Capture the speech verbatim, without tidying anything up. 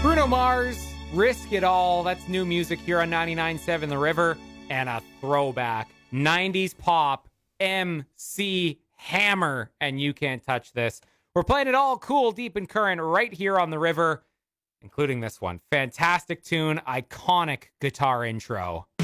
Bruno Mars, Risk It All. That's new music here on ninety-nine point seven The River. And a throwback. nineties pop, M C Hammer, and You Can't Touch This. We're playing it all cool, deep, and current right here on The River, including this one. Fantastic tune, iconic guitar intro.